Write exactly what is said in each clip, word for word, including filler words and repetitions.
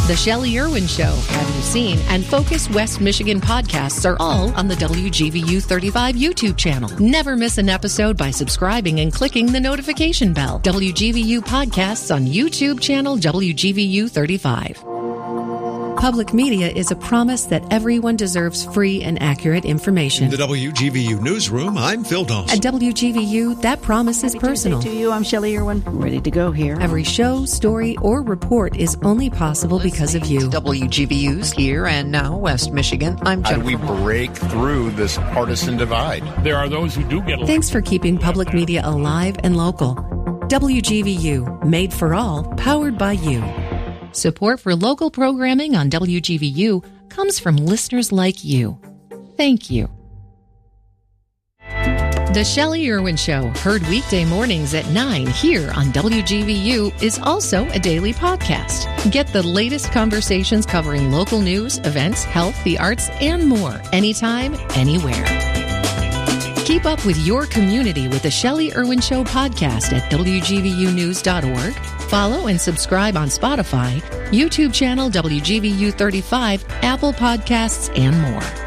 The Shelley Irwin Show, Have You Seen, and Focus West Michigan podcasts are all on the W G V U thirty-five YouTube channel. Never miss an episode by subscribing and clicking the notification bell. W G V U podcasts on YouTube channel W G V U thirty-five. Public media is a promise that everyone deserves free and accurate information. In the W G V U newsroom, I'm Phil Dawson. At W G V U, that promise is Happy personal. Tuesday to you, I'm Shelley Irwin. I'm ready to go here. Every show, story, or report is only possible because of you. W G V U's Here and Now, West Michigan. I'm How do Jennifer. we break through this partisan divide? There are those who do get elected. Thanks for keeping public media alive and local. W G V U, made for all, powered by you. Support for local programming on W G V U comes from listeners like you. Thank you. The Shelley Irwin Show, heard weekday mornings at nine here on W G V U, is also a daily podcast. Get the latest conversations covering local news, events, health, the arts, and more, anytime, anywhere. Keep up with your community with the Shelley Irwin Show podcast at W G V U news dot org. Follow and subscribe on Spotify, YouTube channel W G V U thirty-five, Apple Podcasts, and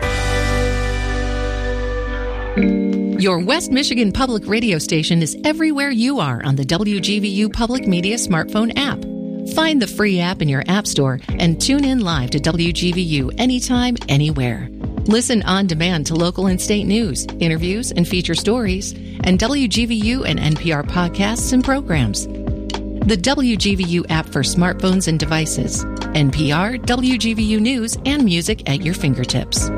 more. Your West Michigan Public Radio station is everywhere you are on the W G V U Public Media smartphone app. Find the free app in your app store and tune in live to W G V U anytime, anywhere. Listen on demand to local and state news, interviews, and feature stories, and W G V U and N P R podcasts and programs. The W G V U app for smartphones and devices. N P R, W G V U News, and music at your fingertips.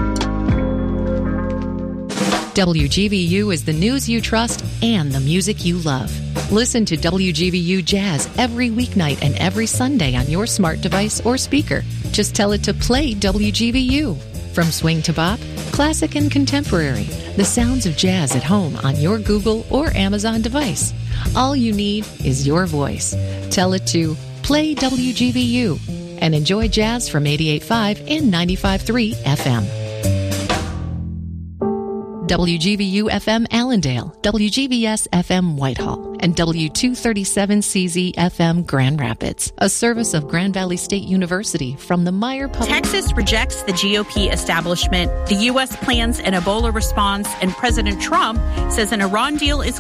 W G V U is the news you trust and the music you love. Listen to W G V U Jazz every weeknight and every Sunday on your smart device or speaker. Just tell it to play W G V U. From swing to bop, classic and contemporary, the sounds of jazz at home on your Google or Amazon device. All you need is your voice. Tell it to play W G V U and enjoy jazz from eighty-eight point five and ninety-five point three F M. W G V U F M Allendale, W G V S F M Whitehall, and W two thirty-seven C Z F M Grand Rapids, a service of Grand Valley State University from the Meyer Public... Texas rejects the G O P establishment. The U S plans an Ebola response, and President Trump says an Iran deal is